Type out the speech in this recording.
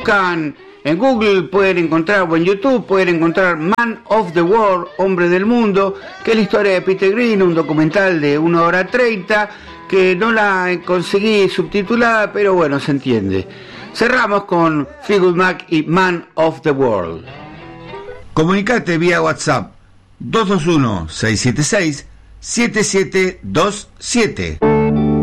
buscan en Google pueden encontrar, o en YouTube pueden encontrar Man of the World, Hombre del Mundo, que es la historia de Peter Green, un documental de 1 hora 30, que no la conseguí subtitulada, pero bueno, se entiende. Cerramos con Fleetwood Mac y Man of the World. Comunicate vía WhatsApp 221-676-7727.